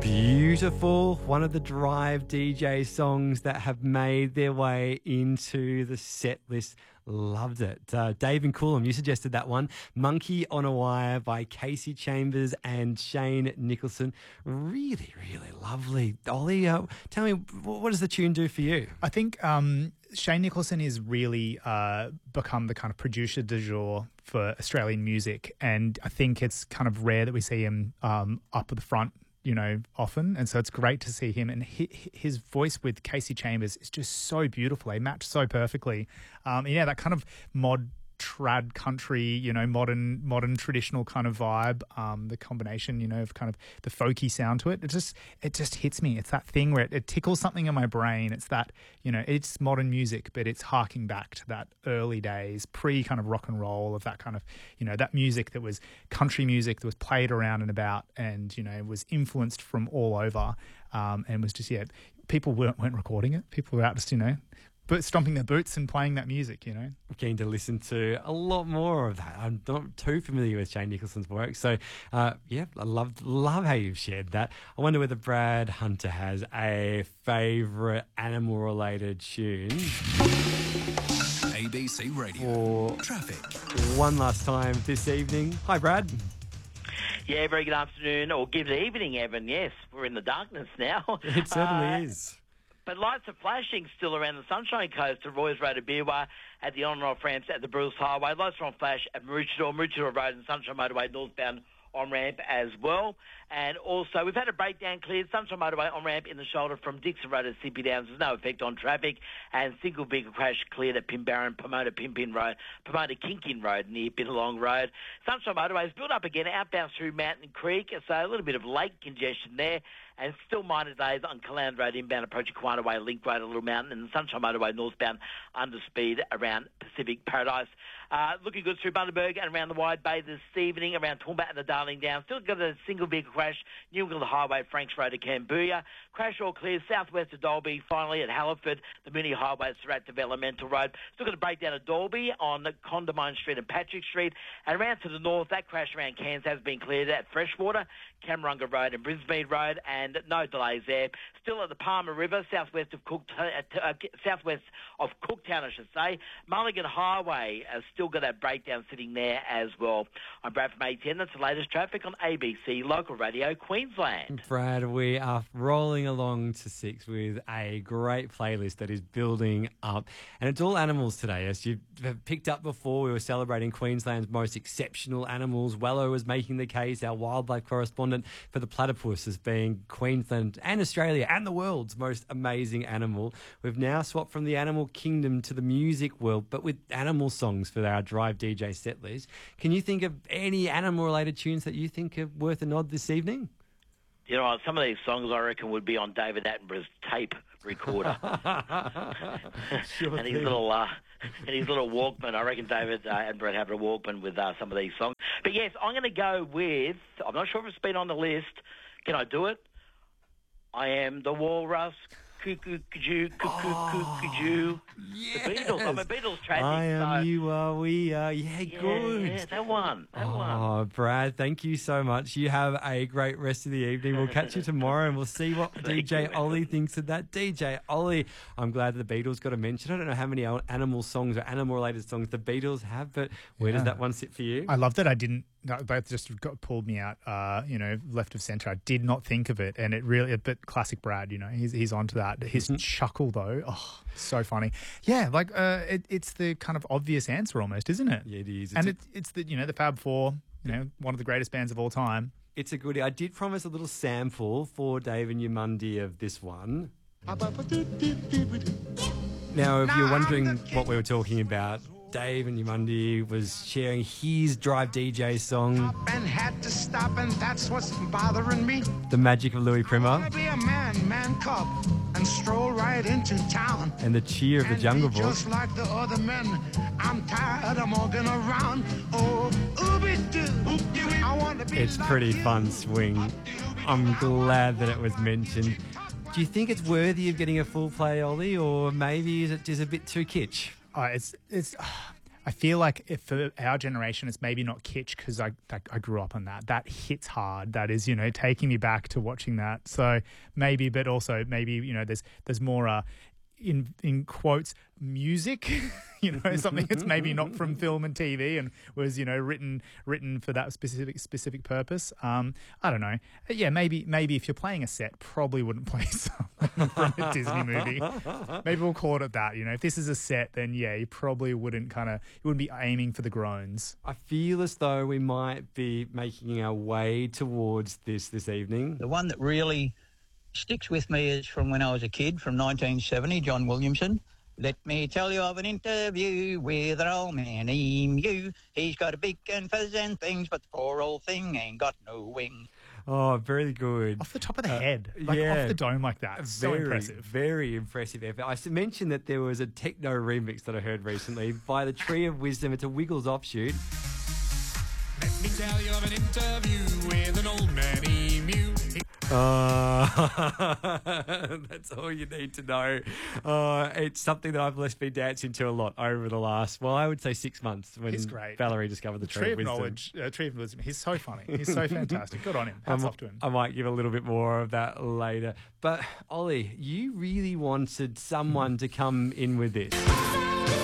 Beautiful. One of the Drive DJ songs that have made their way into the set list. Loved it. Dave and Coolum, you suggested that one. Monkey on a Wire by Casey Chambers and Shane Nicholson. Really, really lovely. Ollie, tell me, what does the tune do for you? I think Shane Nicholson is really become the kind of producer du jour for Australian music, and I think it's kind of rare that we see him up at the front, often. And so it's great to see him. And his voice with Casey Chambers is just so beautiful. They match so perfectly. That kind of mod trad country, modern traditional kind of vibe, the combination, of kind of the folky sound to it. It just hits me. It's that thing where it tickles something in my brain. It's that, it's modern music, but it's harking back to that early days, pre kind of rock and roll, of that kind of, that music that was country music that was played around and about, and, was influenced from all over, and was just, people weren't recording it. People were out just, but stomping their boots and playing that music, I'm keen to listen to a lot more of that. I'm not too familiar with Shane Nicholson's work. So, I love how you've shared that. I wonder whether Brad Hunter has a favourite animal-related tune. ABC Radio. For Traffic. One last time this evening. Hi, Brad. Yeah, very good afternoon, or good evening, Evan. Yes, we're in the darkness now. It certainly is. But lights are flashing still around the Sunshine Coast to Roy's Road at Beerwah, at the on and off ramps at the Bruce Highway. Lights are on flash at Maroochydore Road and Sunshine Motorway northbound on ramp as well. And also, we've had a breakdown cleared. Sunshine Motorway on ramp in the shoulder from Dixon Road to Sippy Downs. There's no effect on traffic. And single vehicle crash cleared at Pimbarron, Pomona Kinkin Road near Billabong Road. Sunshine Motorway has built up again outbound through Mountain Creek, so a little bit of lake congestion there. And still minor delays on Calan Road inbound approaching Quanah Way, Link Road at Little Mountain, and the Sunshine Motorway northbound under speed around Pacific Paradise. Looking good through Bundaberg and around the Wide Bay this evening, around Toowoomba and the Darling Downs. Still got a single vehicle crash, New England Highway, Franks Road to Cambodia. Crash all clear southwest of Dalby, finally at Halliford, the Mooney Highway, Surat Developmental Road. Still got a breakdown at Dalby on Condamine Street and Patrick Street. And around to the north, that crash around Cairns has been cleared at Freshwater, Camarunga Road and Brisbane Road, and no delays there. Still at the Palmer River, southwest of Cooktown, I should say. Mulligan Highway has still got that breakdown sitting there as well. I'm Brad from A10. That's the latest traffic on ABC Local Radio Queensland. Brad, we are rolling along to 6 with a great playlist that is building up. And it's all animals today. As you've picked up before, we were celebrating Queensland's most exceptional animals. Wello was making the case, our wildlife correspondent, for the platypus as being Queensland and Australia and the world's most amazing animal. We've now swapped from the animal kingdom to the music world, but with animal songs for our Drive DJ set list. Can you think of any animal-related tunes that you think are worth a nod this evening? Some of these songs I reckon would be on David Attenborough's tape recorder. Sure and his little Walkman. I reckon David Attenborough had a Walkman with some of these songs. But yes, I'm going to go with, I'm not sure if it's been on the list. Can I do it? I am the walrus. Cuckoo-cuckoo. Yes. The Beatles. I'm a Beatles tragic. I am, you are, we are. Yeah, good. Yeah, that one. Oh, Brad, thank you so much. You have a great rest of the evening. We'll catch you tomorrow and we'll see what DJ Ollie thinks of that. DJ Ollie, I'm glad the Beatles got a mention. I don't know how many animal songs or animal-related songs the Beatles have, but where does that one sit for you? I love that I didn't. Both just pulled me out, left of centre. I did not think of it, and it really. But classic Brad, he's onto that. His chuckle though, so funny. Yeah, it's the kind of obvious answer almost, isn't it? Yeah, it is. It's the the Fab Four, one of the greatest bands of all time. It's a goodie. I did promise a little sample for Dave and Yamundi of this one. Now, if you're wondering what we were talking about, Dave and Yamundi was sharing his Drive DJ song, and had to stop, and that's what's bothering me. The Magic of Louis Prima, Be a man cub, and stroll right into town. and the cheer of the Jungle Book. Just like the other men, I'm tired of walking around. Oh, ooby-doo, I want to be. It's like pretty you. fun swing. I'm glad that it was mentioned. Do you think it's worthy of getting a full play, Ollie, or maybe is it just a bit too kitsch? I feel like if for our generation, it's maybe not kitsch because I grew up on that. That hits hard. That is, taking me back to watching that. So maybe, but also maybe, there's more in quotes music, something that's maybe not from film and TV and was written for that specific purpose. I don't know. Yeah, maybe if you're playing a set, probably wouldn't play someone from a Disney movie. Maybe we'll call it that. If this is a set, then yeah, you probably wouldn't be aiming for the groans. I feel as though we might be making our way towards this evening. The one that really sticks with me is from when I was a kid, from 1970, John Williamson. Let me tell you of an interview with an old man emu. He's got a beak and fuzz and things, but the poor old thing ain't got no wing. Oh, very good. Off the top of the head, off the dome like that. So impressive. Very impressive effort. I mentioned that there was a techno remix that I heard recently by the Tree of Wisdom. It's a Wiggles offshoot. Let me tell you of an interview with an old man emu. That's all you need to know. It's something that I've been dancing to a lot over the last, I would say 6 months when He's great. Valerie discovered the Tree of Wisdom. Tree of Wisdom. He's so funny. He's so fantastic. Good on him. Hats off to him. I might give a little bit more of that later. But Ollie, you really wanted someone to come in with this.